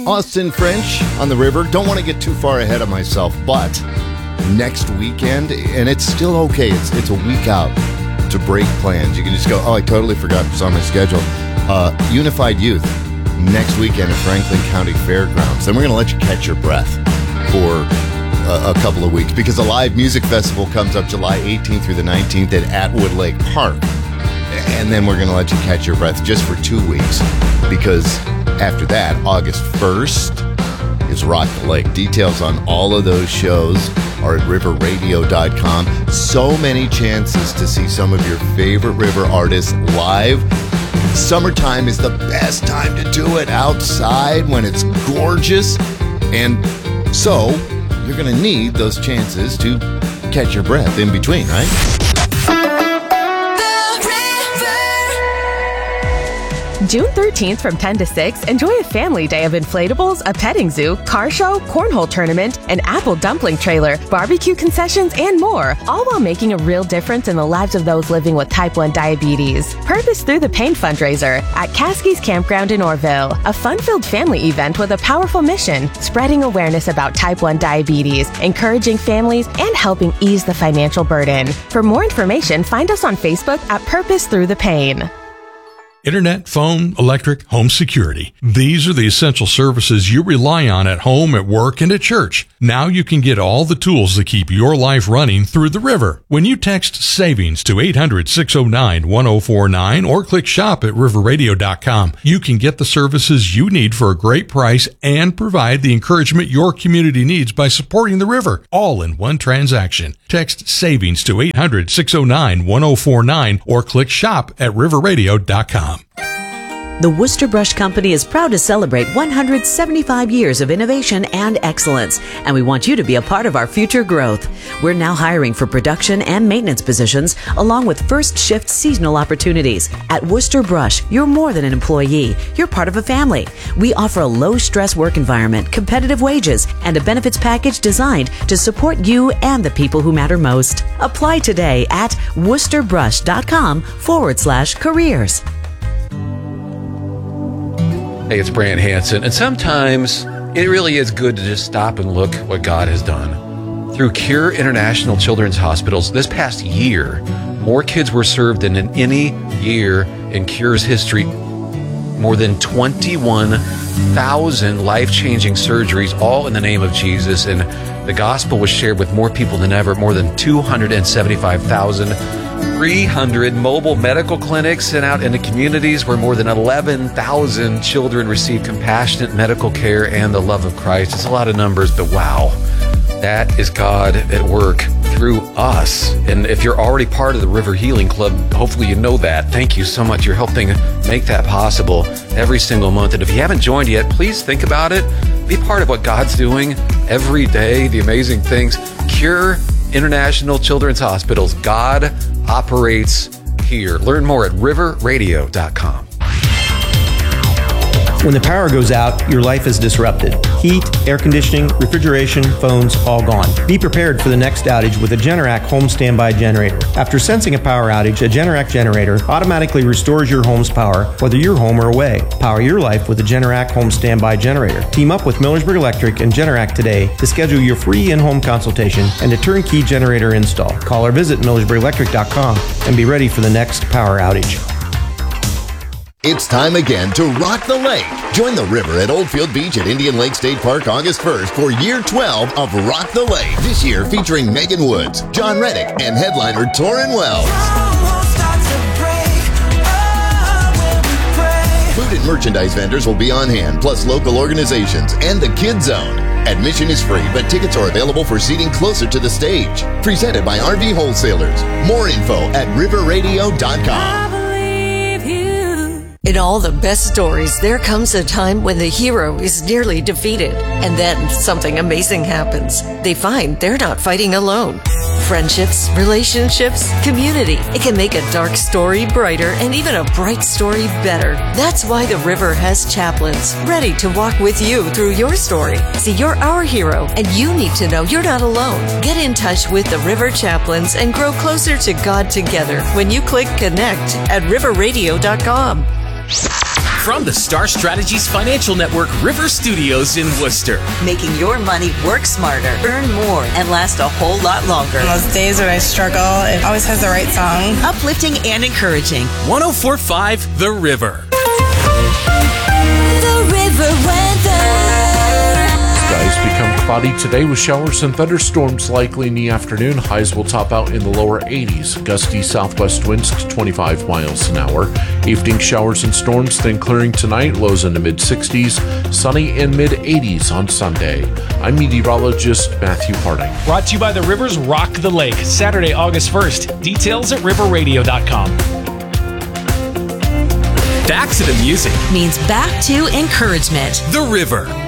Austin French on the river. Don't want to get too far ahead of myself, but next weekend, and it's still okay. It's a week out to break plans. You can just go, oh, I totally forgot it's on my schedule. Unified Youth next weekend at Franklin County Fairgrounds. Then we're going to let you catch your breath for a couple of weeks because the live music festival comes up July 18th through the 19th at Atwood Lake Park. And then we're going to let you catch your breath just for 2 weeks because after that, August 1st is Rock the Lake. Details on all of those shows are at riverradio.com. So many chances to see some of your favorite river artists live. Summertime is the best time to do it outside when it's gorgeous. And so you're going to need those chances to catch your breath in between, right? June 13th from 10 to 6, enjoy a family day of inflatables, a petting zoo, car show, cornhole tournament, an apple dumpling trailer, barbecue concessions, and more, all while making a real difference in the lives of those living with type 1 diabetes. Purpose Through the Pain fundraiser at Caskey's Campground in Orville, a fun-filled family event with a powerful mission, spreading awareness about type 1 diabetes, encouraging families, and helping ease the financial burden. For more information, find us on Facebook at Purpose Through the Pain. Internet, phone, electric, home security. These are the essential services you rely on at home, at work, and at church. Now you can get all the tools that keep your life running through the river. When you text SAVINGS to 800-609-1049 or click shop at riverradio.com, you can get the services you need for a great price and provide the encouragement your community needs by supporting the river, all in one transaction. Text SAVINGS to 800-609-1049 or click shop at riverradio.com. The Worcester Brush Company is proud to celebrate 175 years of innovation and excellence, and we want you to be a part of our future growth. We're now hiring for production and maintenance positions, along with first shift seasonal opportunities. At Worcester Brush, you're more than an employee. You're part of a family. We offer a low-stress work environment, competitive wages, and a benefits package designed to support you and the people who matter most. Apply today at worcesterbrush.com/careers. Hey, it's Brant Hansen, and sometimes it really is good to just stop and look what God has done. Through Cure International Children's Hospitals, this past year, more kids were served than in any year in Cure's history. More than 21,000 life-changing surgeries, all in the name of Jesus, and the gospel was shared with more people than ever, more than 275,300 mobile medical clinics sent out into communities where more than 11,000 children receive compassionate medical care and the love of Christ. It's a lot of numbers, but wow, that is God at work through us. And if you're already part of the River Healing Club, hopefully you know that. Thank you so much. You're helping make that possible every single month. And if you haven't joined yet, please think about it. Be part of what God's doing every day, the amazing things. Cure International Children's Hospitals. God operates here. Learn more at riverradio.com. When the power goes out, your life is disrupted. Heat, air conditioning, refrigeration, phones, all gone. Be prepared for the next outage with a Generac home standby generator. After sensing a power outage, a Generac generator automatically restores your home's power, whether you're home or away. Power your life with a Generac home standby generator. Team up with Millersburg Electric and Generac today to schedule your free in-home consultation and a turnkey generator install. Call or visit millersburgelectric.com and be ready for the next power outage. It's time again to rock the lake. Join the river at Oldfield Beach at Indian Lake State Park August 1st for year 12 of Rock the Lake. This year featuring Megan Woods, John Reddick, and headliner Torrin Wells. Food and merchandise vendors will be on hand, plus local organizations and the Kid Zone. Admission is free, but tickets are available for seating closer to the stage. Presented by RV Wholesalers. More info at riverradio.com. In all the best stories, there comes a time when the hero is nearly defeated, and then something amazing happens. They find they're not fighting alone. Friendships, relationships, community. It can make a dark story brighter and even a bright story better. That's why the river has chaplains ready to walk with you through your story. See, you're our hero, and you need to know you're not alone. Get in touch with the River Chaplains and grow closer to God together when you click connect at riverradio.com. From the Star Strategies Financial Network River Studios in Worcester. Making your money work smarter, earn more, and last a whole lot longer. On those days when I struggle, it always has the right song. Uplifting and encouraging. 104.5 The River. The River weather. Skies become cloudy today with showers and thunderstorms likely in the afternoon. Highs will top out in the lower 80s. Gusty southwest winds 25 miles an hour. Evening showers and storms, then clearing tonight. Lows in the mid-60s. Sunny in mid-80s on Sunday. I'm meteorologist Matthew Harding. Brought to you by the Rivers Rock the Lake. Saturday, August 1st. Details at riverradio.com. Back to the music means back to encouragement. The River.